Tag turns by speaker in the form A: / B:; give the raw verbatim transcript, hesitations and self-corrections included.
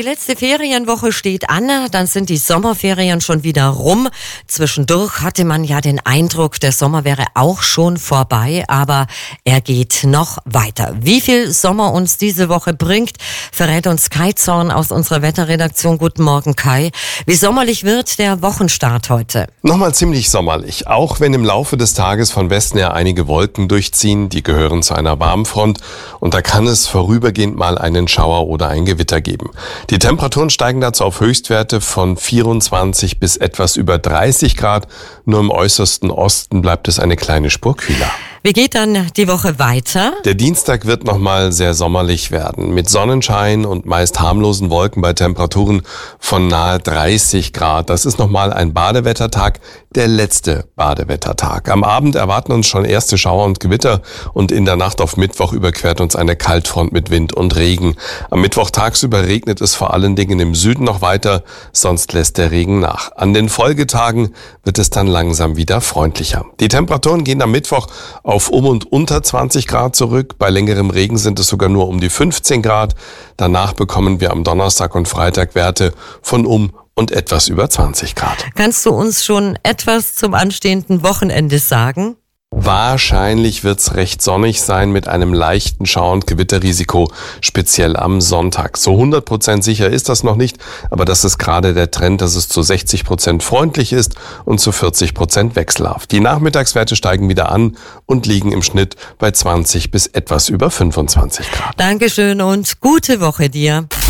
A: die letzte Ferienwoche steht an, dann sind die Sommerferien schon wieder rum. Zwischendurch hatte man ja den Eindruck, der Sommer wäre auch schon vorbei, aber er geht noch weiter. Wie viel Sommer uns diese Woche bringt, verrät uns Kai Zorn aus unserer Wetterredaktion. Guten Morgen, Kai. Wie sommerlich wird der Wochenstart heute?
B: Nochmal ziemlich sommerlich, auch wenn im Laufe des Tages von Westen her einige Wolken durchziehen, die gehören zu einer Warmfront und da kann es vorübergehend mal einen Schauer oder ein Gewitter geben. Die Temperaturen steigen dazu auf Höchstwerte von vierundzwanzig bis etwas über dreißig Grad. Nur im äußersten Osten bleibt es eine kleine Spur kühler.
A: Wie geht dann die Woche weiter?
B: Der Dienstag wird nochmal sehr sommerlich werden, mit Sonnenschein und meist harmlosen Wolken bei Temperaturen von nahe dreißig Grad. Das ist nochmal ein Badewettertag, der letzte Badewettertag. Am Abend erwarten uns schon erste Schauer und Gewitter und in der Nacht auf Mittwoch überquert uns eine Kaltfront mit Wind und Regen. Am Mittwoch tagsüber regnet es vor allen Dingen im Süden noch weiter, sonst lässt der Regen nach. An den Folgetagen wird es dann langsam wieder freundlicher. Die Temperaturen gehen am Mittwoch auf um und unter zwanzig Grad zurück. Bei längerem Regen sind es sogar nur um die fünfzehn Grad. Danach bekommen wir am Donnerstag und Freitag Werte von um und etwas über zwanzig Grad.
A: Kannst du uns schon etwas zum anstehenden Wochenende sagen?
B: Wahrscheinlich wird's recht sonnig sein mit einem leichten Schauer- und Gewitterrisiko, speziell am Sonntag. So hundert Prozent sicher ist das noch nicht, aber das ist gerade der Trend, dass es zu sechzig Prozent freundlich ist und zu vierzig Prozent wechselhaft. Die Nachmittagswerte steigen wieder an und liegen im Schnitt bei zwanzig bis etwas über fünfundzwanzig Grad.
A: Dankeschön und gute Woche dir.